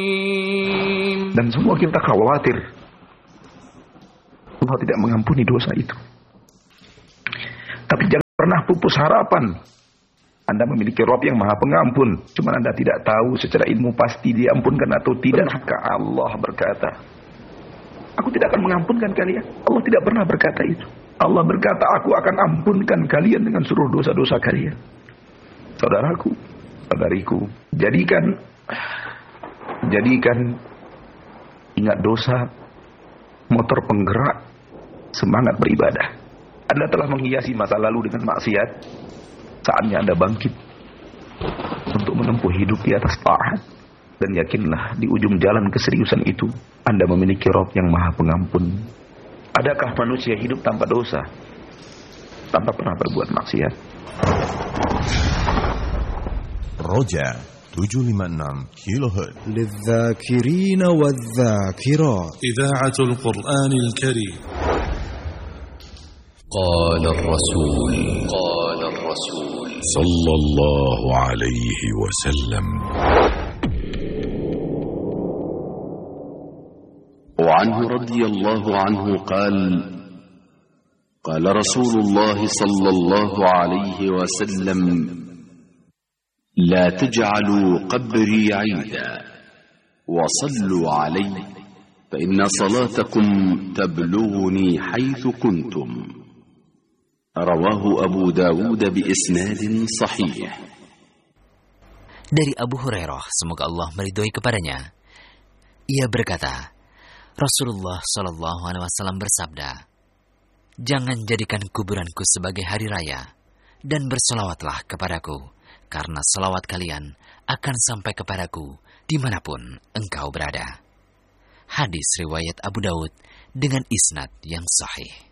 Dan semua kita khawatir Allah tidak mengampuni dosa itu. Tapi jangan pernah pupus harapan. Anda memiliki Rabb yang Maha Pengampun, cuma Anda tidak tahu secara ilmu pasti diampunkan atau tidak. Maka Allah berkata, aku tidak akan mengampunkan kalian. Allah tidak pernah berkata itu. Allah berkata, aku akan ampunkan kalian dengan seluruh dosa-dosa kalian. Saudaraku, saudariku, jadikan ingat dosa motor penggerak semangat beribadah. Anda telah menghiasi masa lalu dengan maksiat, saatnya Anda bangkit untuk menempuh hidup di atas taat. Dan yakinlah di ujung jalan keseriusan itu Anda memiliki Rabb yang Maha Pengampun. Adakah manusia hidup tanpa dosa, tanpa pernah berbuat maksiat? Roja 756 kHz للذاكرين والذاكرات إذاعة القرآن الكريم. قال الرسول صلى الله عليه وسلم. وعنه رضي الله عنه قال قال رسول الله صلى الله عليه وسلم لا تجعلوا قبري عيدا وصلوا علي فإن صلاتكم تبلغني حيث كنتم. رواه أبو داود بإسناد صحيح. Dari Abu Hurairah, semoga Allah meridhoi kepadanya, ia berkata, Rasulullah Shallallahu Alaihi Wasallam bersabda, jangan jadikan kuburanku sebagai hari raya, dan berselawatlah kepadaku, karena selawat kalian akan sampai kepadaku dimanapun engkau berada. Hadis riwayat Abu Daud dengan isnad yang sahih.